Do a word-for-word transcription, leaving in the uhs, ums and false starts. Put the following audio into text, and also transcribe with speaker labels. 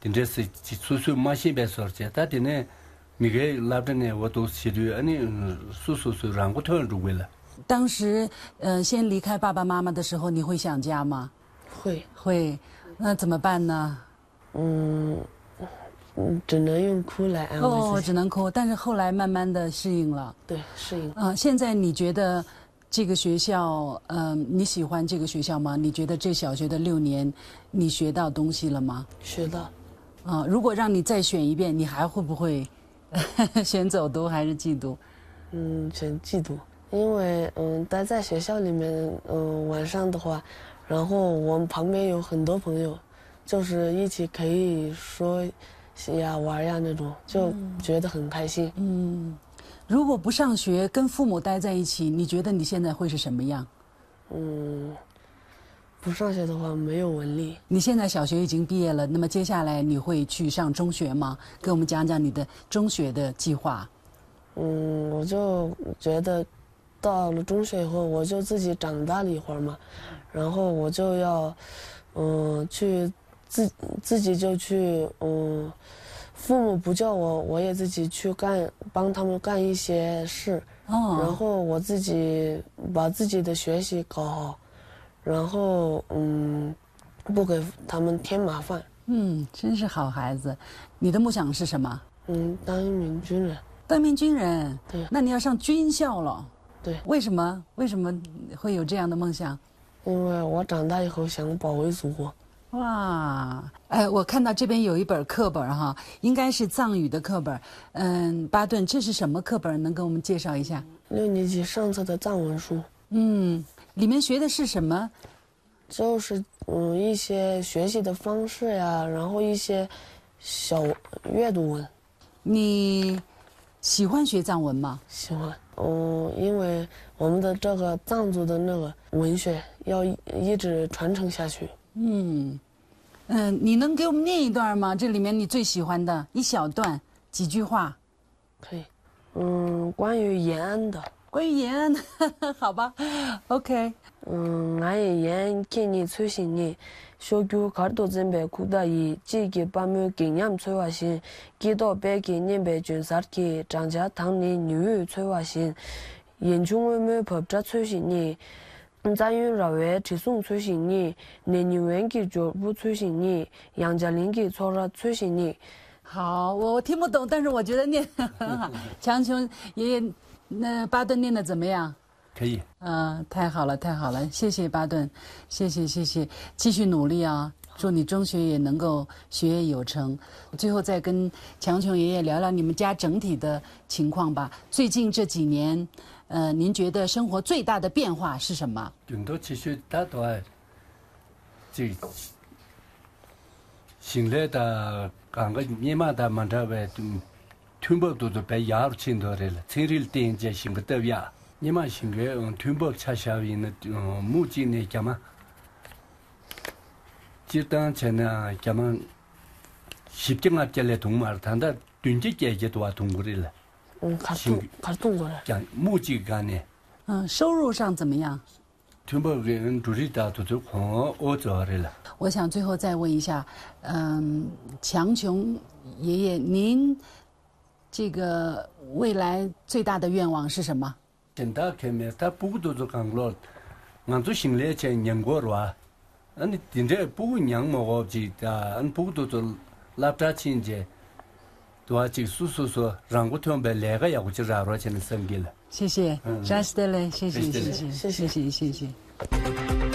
Speaker 1: 근데 수수 마시 배서지 다디네 미게 라브네 와도 시류 아니 수수수랑 고통如果了
Speaker 2: 当时呃先离开爸爸妈妈的时候你会想家吗？
Speaker 3: 会
Speaker 2: 会，那怎么办呢？
Speaker 3: 嗯嗯，只能用哭来安慰自己。
Speaker 2: 哦，只能哭，但是后来慢慢的适应了。
Speaker 3: 对，适应。
Speaker 2: 啊、呃，现在你觉得这个学校，嗯、呃，你喜欢这个学校吗？你觉得这小学的六年，你学到东西了吗？
Speaker 3: 学到。
Speaker 2: 啊、呃，如果让你再选一遍，你还会不会选走读还是寄读？
Speaker 3: 嗯，选寄读，因为嗯待在学校里面，嗯晚上的话，然后我们旁边有很多朋友，就是一起可以说呀玩呀那种，就觉得很开心。
Speaker 2: 嗯，如果不上学，跟父母待在一起，你觉得你现在会是什么样？
Speaker 3: 嗯。不上学的话没有文理。
Speaker 2: 你现在小学已经毕业了，那么接下来你会去上中学吗？给我们讲讲你的中学的计划。
Speaker 3: 嗯，我就觉得到了中学以后，我就自己长大了一会儿嘛，然后我就要嗯去自自己就去嗯，父母不叫我，我也自己去干，帮他们干一些事。哦。然后我自己把自己的学习搞好。然后，嗯，不给他们添麻烦。
Speaker 2: 嗯，真是好孩子。你的梦想是什么？
Speaker 3: 嗯，当一名军人。
Speaker 2: 当一名军人？
Speaker 3: 对。
Speaker 2: 那你要上军校了。
Speaker 3: 对。
Speaker 2: 为什么？为什么会有这样的梦想？
Speaker 3: 因为我长大以后想保卫祖国。
Speaker 2: 哇，哎，我看到这边有一本课本哈，应该是藏语的课本。嗯，巴顿，这是什么课本？能给我们介绍一下？
Speaker 3: 六年级上册的藏文书。
Speaker 2: 嗯。里面学的是什么？
Speaker 3: 就是嗯一些学习的方式呀，然后一些小阅读文。
Speaker 2: 你喜欢学藏文吗？
Speaker 3: 喜欢。嗯，因为我们的这个藏族的那个文学要一直传承下去。
Speaker 2: 嗯嗯，你能给我们念一段吗？这里面你最喜欢的一小段，几句话。
Speaker 3: 可以。嗯，关于延安的。
Speaker 2: 关于延安，好吧 ，OK。
Speaker 3: 嗯，俺也延今年催新年，小교가르도전배 국다 이 지기 밤을 개념催化신 기도 백기 년배 준사기 장자 당니 뉴催化신 연중의무 법자催新年자윤라외 지송催新年내뉴wen기 조부催新年杨家林기 초라催新年。
Speaker 2: 好，我我听不懂，但是我觉得念得很好。强琼爷爷。那巴顿念的怎么样？
Speaker 1: 可以。
Speaker 2: 嗯、呃，太好了，太好了，谢谢巴顿，谢谢谢谢，继续努力啊！祝你中学也能够学业有成。最后再跟强琼爷爷聊聊你们家整体的情况吧。最近这几年，呃，您觉得生活最大的变化是什么？
Speaker 1: 很多其实大多这新来的刚个密码的嘛，这位tunbob도 배 야로 친도래라 체릴 때인제 싱거더야 니마 싱게 tunbob 차샤위는 무지네 겸아 지단 전에 겸아 십경합절에 동말 단다 둔지께게도 와 동거래라
Speaker 3: 음 가동 가동거래
Speaker 1: 장 무지간에
Speaker 2: 嗯收入上怎么样
Speaker 1: tunbob은 두리다도 좋고 오저래라
Speaker 2: 我想最后再问一下嗯强琼爷爷您这个未来最大的愿望是什么？
Speaker 1: 现在看面，他不都是讲了，俺做新来钱年过哇，俺现在不娘么我记得，俺不都是拉不着钱的，对这叔叔说让我团别来个要我就让我钱生给了。
Speaker 2: 谢谢，扎斯德勒，谢谢谢谢
Speaker 3: 谢谢
Speaker 2: 谢谢谢谢。